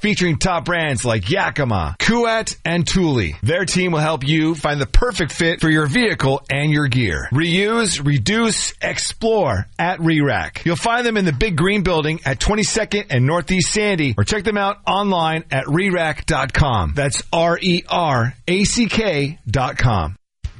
featuring top brands like Yakima, Kuat, and Thule. Their team will help you find the perfect fit for your vehicle and your gear. Reuse, reduce, explore at ReRack. You'll find them in the Big Green Building at 22nd and Northeast Sandy, or check them out online at ReRack.com. That's ReRack.com.